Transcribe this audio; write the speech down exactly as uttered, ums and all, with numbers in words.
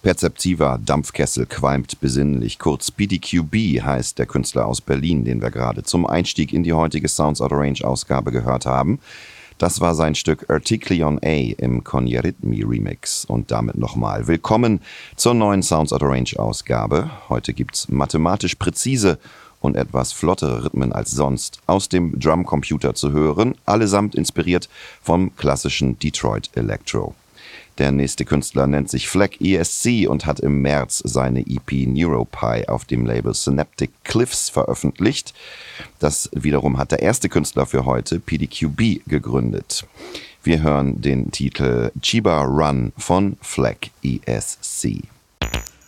Perzeptiver Dampfkessel qualmt besinnlich. Kurz P D Q B heißt der Künstler aus Berlin, den wir gerade zum Einstieg in die heutige Sounds Out of Range Ausgabe gehört haben. Das war sein Stück Artiklion A im Konyeritmi Remix. Und damit nochmal willkommen zur neuen Sounds Out of Range Ausgabe. Heute gibt's mathematisch präzise und etwas flottere Rhythmen als sonst aus dem Drumcomputer zu hören, allesamt inspiriert vom klassischen Detroit Electro. Der nächste Künstler nennt sich Fleck E S C und hat im März seine E P Neuropie auf dem Label Synaptic Cliffs veröffentlicht. Das wiederum hat der erste Künstler für heute, P D Q B, gegründet. Wir hören den Titel Chiba Run von Fleck E S C.